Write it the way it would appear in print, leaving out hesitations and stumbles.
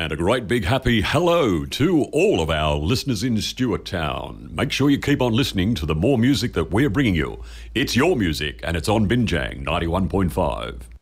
And a great big happy hello to all of our listeners in Stewart Town. Make sure you keep on listening to the more music that we're bringing you. It's your music and it's on Binjang 91.5.